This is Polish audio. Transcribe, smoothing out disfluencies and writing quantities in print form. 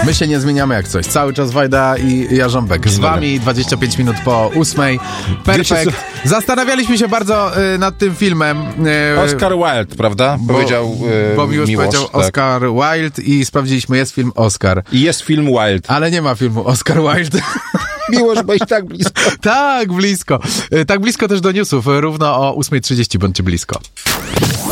My się nie zmieniamy jak coś. Cały czas Wajda i Jarząbek. Z wami 25 minut po 8. Perfekt. Zastanawialiśmy się bardzo nad tym filmem. Oscar Wilde, prawda? Powiedział Bo Miłosz Miłosz, powiedział tak. Oscar Wilde i sprawdziliśmy, jest film Oscar. I jest film Wilde. Ale nie ma filmu Oscar Wilde. Miłosz, byłeś tak blisko. Tak blisko. Tak blisko też do newsów. Równo o 8:30 bądźcie blisko.